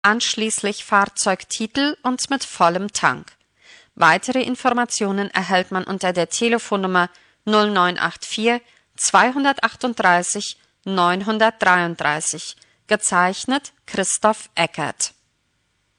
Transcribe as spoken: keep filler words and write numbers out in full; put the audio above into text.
anschließend Fahrzeugtitel und mit vollem Tank. Weitere Informationen erhält man unter der Telefonnummer null neun acht vier zwei drei acht neun drei drei, gezeichnet Christoph Eckert.